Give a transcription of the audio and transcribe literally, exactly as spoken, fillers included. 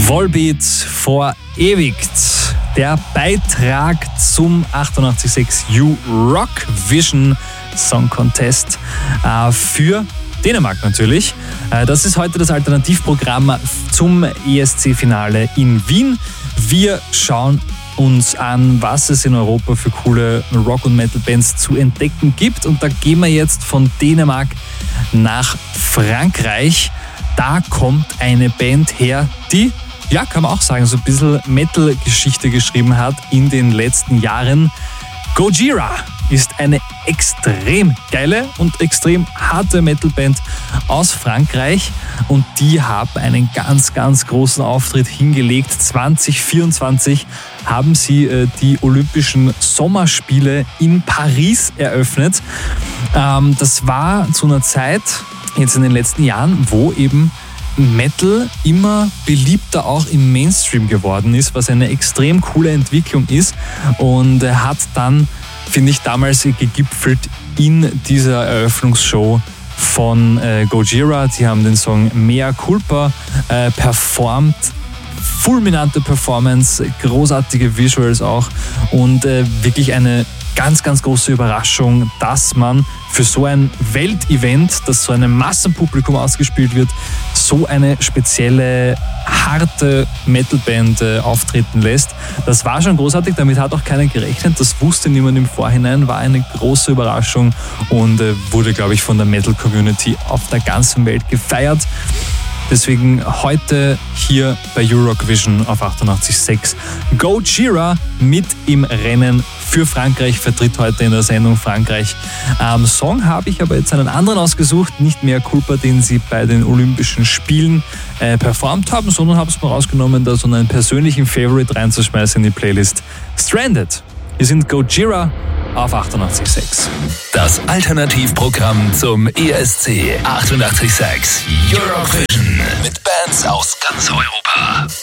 Volbeat verewigt. Der Beitrag zum achtundachtzig Komma sechs Eurovision Song Contest äh, für Dänemark natürlich. Äh, das ist heute das Alternativprogramm zum E S C-Finale in Wien. Wir schauen uns an, was es in Europa für coole Rock- und Metal-Bands zu entdecken gibt. Und da gehen wir jetzt von Dänemark nach Frankreich. Da kommt eine Band her, die, ja, kann man auch sagen, so ein bisschen Metal-Geschichte geschrieben hat in den letzten Jahren. Gojira ist eine extrem geile und extrem harte Metalband aus Frankreich und die haben einen ganz, ganz großen Auftritt hingelegt. zwanzig vierundzwanzig haben sie äh, die Olympischen Sommerspiele in Paris eröffnet. Ähm, das war zu einer Zeit, jetzt in den letzten Jahren, wo eben Metal immer beliebter auch im Mainstream geworden ist, was eine extrem coole Entwicklung ist und er hat dann, finde ich, damals gegipfelt in dieser Eröffnungsshow von äh, Gojira. Die haben den Song Mea Culpa äh, performt. Fulminante Performance, großartige Visuals auch und äh, wirklich eine ganz, ganz große Überraschung, dass man für so ein Weltevent, das so einem Massenpublikum ausgespielt wird, so eine spezielle, harte Metalband äh, auftreten lässt. Das war schon großartig, damit hat auch keiner gerechnet, das wusste niemand im Vorhinein, war eine große Überraschung und äh, wurde, glaube ich, von der Metal-Community auf der ganzen Welt gefeiert. Deswegen heute hier bei Eurovision auf achtundachtzig Komma sechs. Gojira mit im Rennen für Frankreich, vertritt heute in der Sendung Frankreich. Am Song habe ich aber jetzt einen anderen ausgesucht, nicht Mea Culpa, den sie bei den Olympischen Spielen äh, performt haben, sondern habe es mal rausgenommen, da so einen persönlichen Favorite reinzuschmeißen in die Playlist. Stranded. Wir sind Gojira auf achtundachtzig Komma sechs. Das Alternativprogramm zum E S C achtundachtzig Komma sechs Eurovision mit Bands aus ganz Europa.